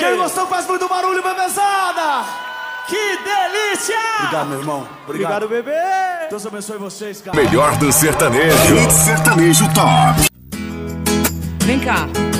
Quem gostou faz muito barulho, bebezada! Que delícia! Obrigado, meu irmão. Obrigado, bebê! Deus abençoe vocês, cara. Melhor do sertanejo. Hit Sertanejo Top. Vem cá.